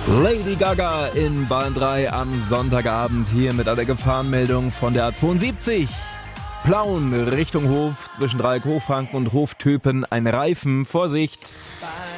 Lady Gaga in Bahn 3 am Sonntagabend hier mit einer Gefahrenmeldung von der A72. Plauen Richtung Hof zwischen Dreieck Hochfranken und Hoftöpen ein Reifen. Vorsicht!